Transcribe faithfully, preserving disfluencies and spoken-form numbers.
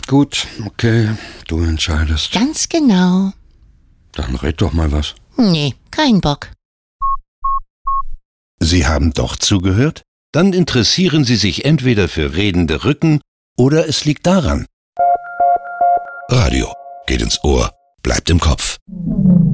Gut, okay, du entscheidest. Ganz genau. Dann red doch mal was. Nee, kein Bock. Sie haben doch zugehört? Dann interessieren Sie sich entweder für redende Rücken oder es liegt daran. Radio geht ins Ohr, bleibt im Kopf.